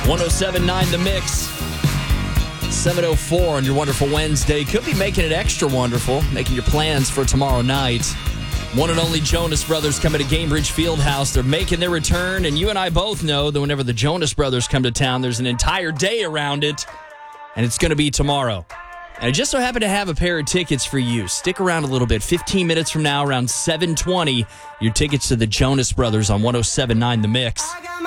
107.9 The Mix. 7:04 on your wonderful Wednesday. Could be making it extra wonderful, making your plans for tomorrow night. One and only Jonas Brothers coming to Gainbridge Fieldhouse. They're making their return, and you and I both know that whenever the Jonas Brothers come to town, there's an entire day around it, and it's going to be tomorrow. And I just so happen to have a pair of tickets for you. Stick around a little bit. 15 minutes from now, around 7:20, your tickets to the Jonas Brothers on 107.9 The Mix.